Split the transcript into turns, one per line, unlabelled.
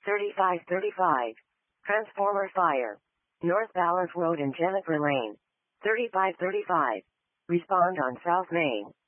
3535. Transformer fire. North Balance Road and Jennifer Lane. 3535. Respond on South Main.